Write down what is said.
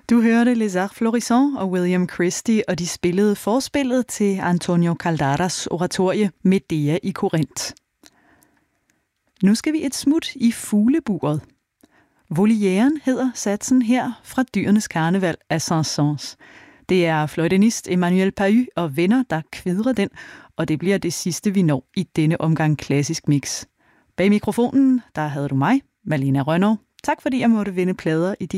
Du hørte Les Arts Florissants og William Christie, og de spillede forspillet til Antonio Caldaras oratorie Medea i Korinth. Nu skal vi et smut i fugleburet. Volieren hedder satsen her fra Dyrenes Karneval af Saint-Saëns. Det er fløjtenist Emmanuel Pahy og venner, der kvidrer den, og det bliver det sidste, vi når i denne omgang klassisk mix. Bag mikrofonen, der havde du mig, Malene Rønnow. Tak fordi jeg måtte vinde plader i